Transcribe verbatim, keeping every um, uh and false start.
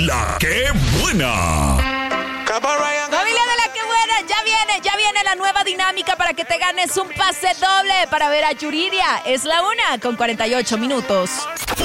La Que Buena. Familia de La Que Buena, ya viene, ya viene la nueva dinámica para que te ganes un pase doble para ver a Yuridia. Es la una con cuarenta y ocho minutos.